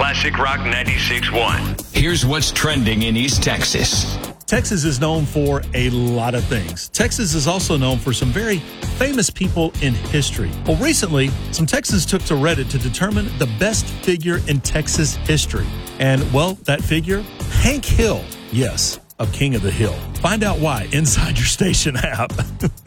Classic Rock 96.1. Here's what's trending in East Texas. Texas is known for a lot of things. Texas is also known for some very famous people in history. Well, recently, some Texans took to Reddit to determine the best figure in Texas history. And, well, that figure, Hank Hill. Yes, of King of the Hill. Find out why inside your station app.